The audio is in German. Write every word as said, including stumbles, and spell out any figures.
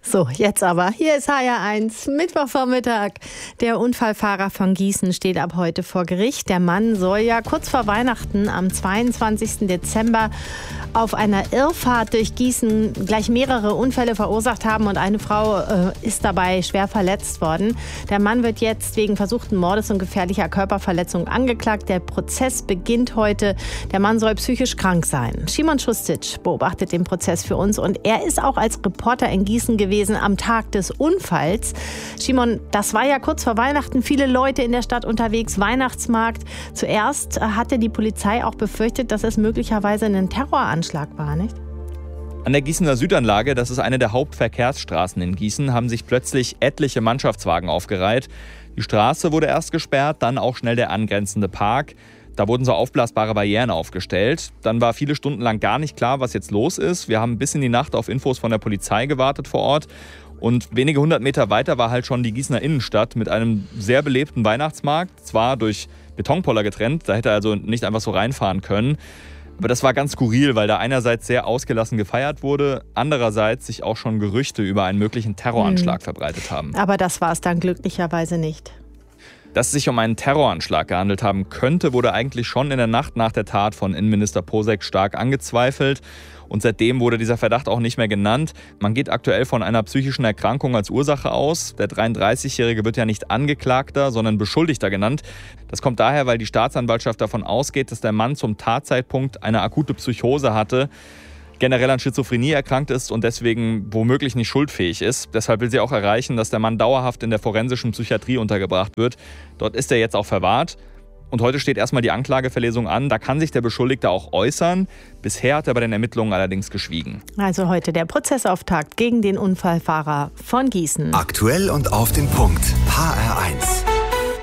So, jetzt aber. Hier ist H R eins, Mittwochvormittag. Der Unfallfahrer von Gießen steht ab heute vor Gericht. Der Mann soll ja kurz vor Weihnachten am zweiundzwanzigsten Dezember auf einer Irrfahrt durch Gießen gleich mehrere Unfälle verursacht haben und eine Frau äh, ist dabei schwer verletzt worden. Der Mann wird jetzt wegen versuchten Mordes und gefährlicher Körperverletzung angeklagt. Der Prozess beginnt heute. Der Mann soll psychisch krank sein. Szymon Schustic beobachtet den Prozess für uns und er ist auch als Reporter in Gießen gewesen am Tag des Unfalls. Szymon, das war ja kurz vor Weihnachten, viele Leute in der Stadt unterwegs, Weihnachtsmarkt. Zuerst hatte die Polizei auch befürchtet, dass es möglicherweise ein Terroranschlag war, nicht? An der Gießener Südanlage, das ist eine der Hauptverkehrsstraßen in Gießen, haben sich plötzlich etliche Mannschaftswagen aufgereiht. Die Straße wurde erst gesperrt, dann auch schnell der angrenzende Park. Da wurden so aufblasbare Barrieren aufgestellt. Dann war viele Stunden lang gar nicht klar, was jetzt los ist. Wir haben bis in die Nacht auf Infos von der Polizei gewartet vor Ort. Und wenige hundert Meter weiter war halt schon die Gießener Innenstadt mit einem sehr belebten Weihnachtsmarkt. Zwar durch Betonpoller getrennt, da hätte er also nicht einfach so reinfahren können. Aber das war ganz skurril, weil da einerseits sehr ausgelassen gefeiert wurde, andererseits sich auch schon Gerüchte über einen möglichen Terroranschlag hm. verbreitet haben. Aber das war es dann glücklicherweise nicht. Dass es sich um einen Terroranschlag gehandelt haben könnte, wurde eigentlich schon in der Nacht nach der Tat von Innenminister Posek stark angezweifelt. Und seitdem wurde dieser Verdacht auch nicht mehr genannt. Man geht aktuell von einer psychischen Erkrankung als Ursache aus. Der dreiunddreißigjährige wird ja nicht Angeklagter, sondern Beschuldigter genannt. Das kommt daher, weil die Staatsanwaltschaft davon ausgeht, dass der Mann zum Tatzeitpunkt eine akute Psychose hatte, generell an Schizophrenie erkrankt ist und deswegen womöglich nicht schuldfähig ist. Deshalb will sie auch erreichen, dass der Mann dauerhaft in der forensischen Psychiatrie untergebracht wird. Dort ist er jetzt auch verwahrt. Und heute steht erstmal die Anklageverlesung an. Da kann sich der Beschuldigte auch äußern. Bisher hat er bei den Ermittlungen allerdings geschwiegen. Also heute der Prozessauftakt gegen den Unfallfahrer von Gießen. Aktuell und auf den Punkt. H R eins.